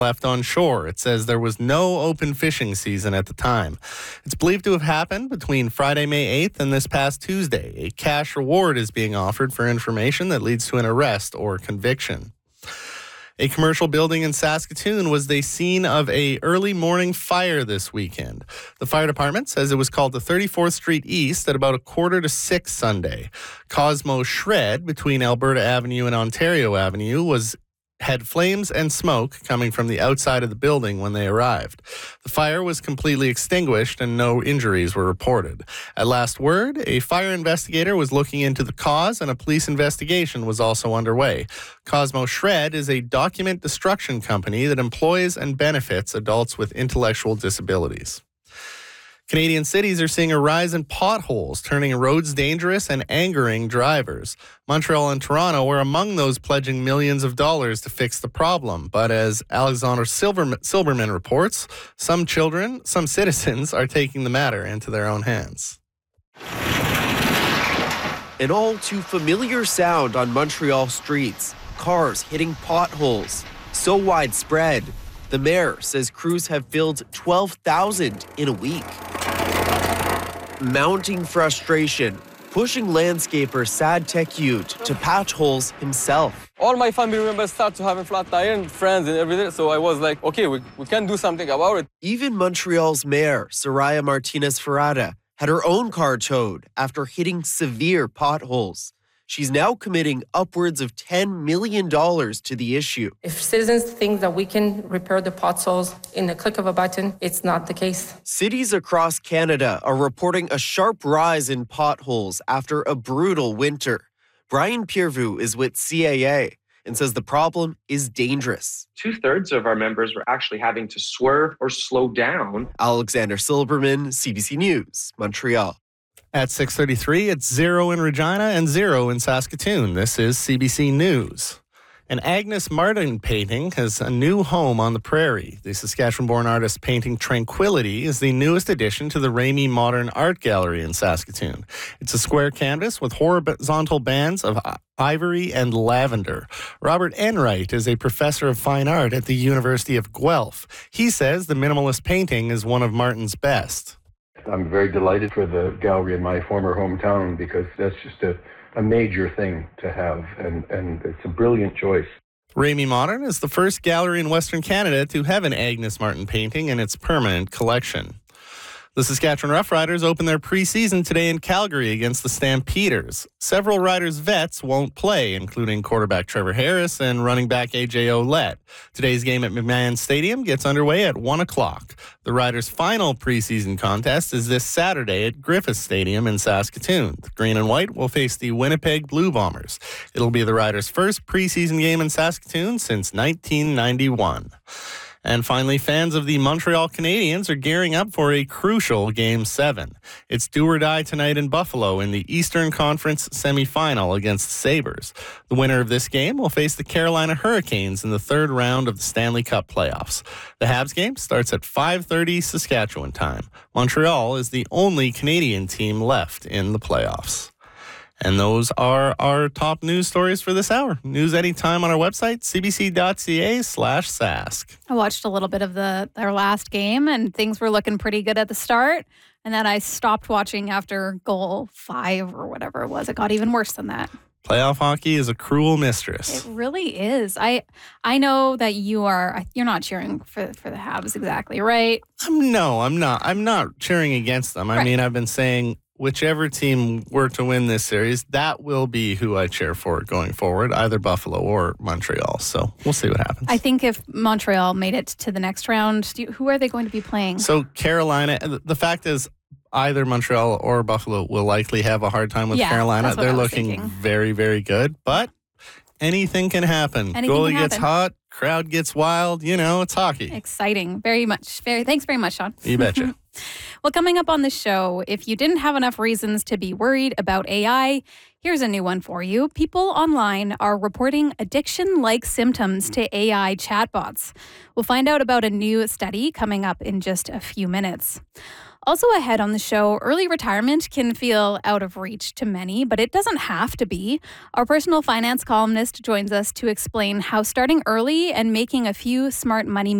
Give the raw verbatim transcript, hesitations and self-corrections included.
left on shore. It says there was no open fishing season at the time. It's believed to have happened between Friday, May eighth and this past Tuesday. A cash reward is being offered for information that leads to an arrest or conviction. A commercial building in Saskatoon was the scene of a early morning fire this weekend. The fire department says it was called the thirty-fourth Street East at about a quarter to six Sunday. Cosmo Shred between Alberta Avenue and Ontario Avenue was had flames and smoke coming from the outside of the building when they arrived. The fire was completely extinguished and no injuries were reported. At last word, a fire investigator was looking into the cause and a police investigation was also underway. Cosmo Shred is a document destruction company that employs and benefits adults with intellectual disabilities. Canadian cities are seeing a rise in potholes, turning roads dangerous and angering drivers. Montreal and Toronto were among those pledging millions of dollars to fix the problem. But as Alexander Silverman, Silberman reports, some children, some citizens are taking the matter into their own hands. An all too familiar sound on Montreal streets. Cars hitting potholes. So widespread. The mayor says crews have filled twelve thousand in a week. Mounting frustration, pushing landscaper Sad Tekyut to patch holes himself. All my family members start to have a flat tire and friends and everything, so I was like, okay, we, we can do something about it. Even Montreal's mayor, Soraya Martinez-Ferrada, had her own car towed after hitting severe potholes. She's now committing upwards of ten million dollars to the issue. If citizens think that we can repair the potholes in the click of a button, it's not the case. Cities across Canada are reporting a sharp rise in potholes after a brutal winter. Brian Piervu is with C A A and says the problem is dangerous. Two-thirds of our members were actually having to swerve or slow down. Alexander Silberman, C B C News, Montreal. At six thirty-three, it's zero in Regina and zero in Saskatoon. This is C B C News. An Agnes Martin painting has a new home on the prairie. The Saskatchewan-born artist painting Tranquility is the newest addition to the Ramey Modern Art Gallery in Saskatoon. It's a square canvas with horizontal bands of ivory and lavender. Robert Enright is a professor of fine art at the University of Guelph. He says the minimalist painting is one of Martin's best. I'm very delighted for the gallery in my former hometown because that's just a, a major thing to have, and, and it's a brilliant choice. Ramey Modern is the first gallery in Western Canada to have an Agnes Martin painting in its permanent collection. The Saskatchewan Roughriders open their preseason today in Calgary against the Stampeders. Several Riders vets won't play, including quarterback Trevor Harris and running back A J Ouellette. Today's game at McMahon Stadium gets underway at one o'clock. The Riders' final preseason contest is this Saturday at Griffith Stadium in Saskatoon. The Green and White will face the Winnipeg Blue Bombers. It'll be the Riders' first preseason game in Saskatoon since nineteen ninety-one. And finally, fans of the Montreal Canadiens are gearing up for a crucial Game seven. It's do or die tonight in Buffalo in the Eastern Conference semifinal against the Sabres. The winner of this game will face the Carolina Hurricanes in the third round of the Stanley Cup playoffs. The Habs game starts at five thirty Saskatchewan time. Montreal is the only Canadian team left in the playoffs. And those are our top news stories for this hour. News anytime on our website, cbc.ca slash sask. I watched a little bit of the their last game, and things were looking pretty good at the start. And then I stopped watching after goal five or whatever it was. It got even worse than that. Playoff hockey is a cruel mistress. It really is. I I know that you are, you're not cheering for, for the Habs exactly, right? Um, no, I'm not. I'm not cheering against them. I Right. mean, I've been saying whichever team were to win this series, that will be who I cheer for going forward, either Buffalo or Montreal. So we'll see what happens. I think if Montreal made it to the next round, do you, who are they going to be playing? So Carolina, the fact is either Montreal or Buffalo will likely have a hard time with Yeah, Carolina. that's what They're I was looking thinking. very, very good, but anything can happen. Anything Goalie can gets happen. hot, crowd gets wild. You know, it's hockey. Exciting. Very much. Very. Thanks very much, Sean. You betcha. Well, coming up on the show, if you didn't have enough reasons to be worried about A I, here's a new one for you. People online are reporting addiction-like symptoms to A I chatbots. We'll find out about a new study coming up in just a few minutes. Also ahead on the show, early retirement can feel out of reach to many, but it doesn't have to be. Our personal finance columnist joins us to explain how starting early and making a few smart money moves